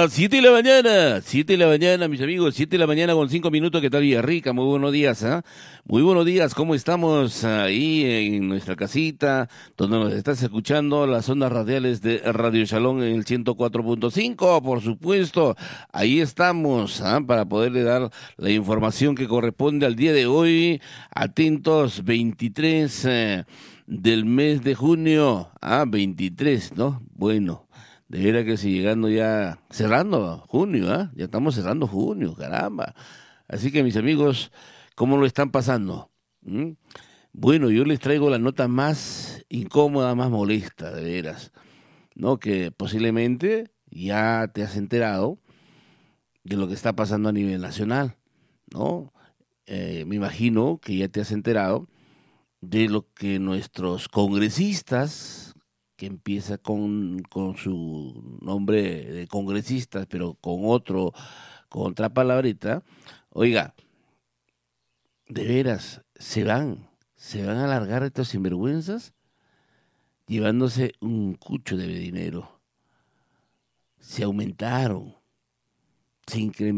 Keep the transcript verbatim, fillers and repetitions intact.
las siete de la mañana, siete de la mañana, mis amigos, siete de la mañana con cinco minutos. ¿Qué tal, Villarrica? Muy buenos días, ¿ah? Muy buenos días, ¿cómo estamos ahí en nuestra casita, donde nos estás escuchando, las ondas radiales de Radio Shalom en el ciento cuatro punto cinco, por supuesto. Ahí estamos, ¿ah? Para poderle dar la información que corresponde al día de hoy. Atentos, veintitrés eh, del mes de junio, ah, veintitrés, ¿no? Bueno. De veras que si llegando ya, cerrando junio, ¿ah? Ya estamos cerrando junio, caramba. Así que mis amigos, ¿cómo lo están pasando? ¿Mm? Bueno, yo les traigo la nota más incómoda, más molesta, de veras, ¿no? Que posiblemente ya te has enterado de lo que está pasando a nivel nacional, ¿no? Eh, me imagino que ya te has enterado de lo que nuestros congresistas, que empieza con, con su nombre de congresistas, pero con otro, con otra palabrita, oiga, de veras, se van, se van a largar estos sinvergüenzas llevándose un cucho de dinero. Se aumentaron, se incrementaron.